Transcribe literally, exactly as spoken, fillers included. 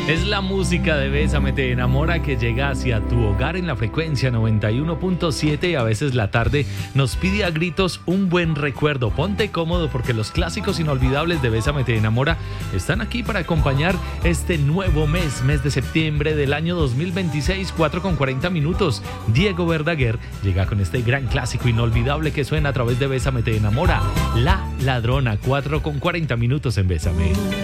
Es la música de Bésame te enamora que llega hacia tu hogar en la frecuencia noventa y uno punto siete y a veces la tarde nos pide a gritos un buen recuerdo. Ponte cómodo porque los clásicos inolvidables de Bésame te enamora están aquí para acompañar este nuevo mes, mes de septiembre del año dos mil veintiséis, cuatro con cuarenta minutos. Diego Verdaguer llega con este gran clásico inolvidable que suena a través de Bésame te enamora. La Ladrona, cuatro con cuarenta minutos en Bésame.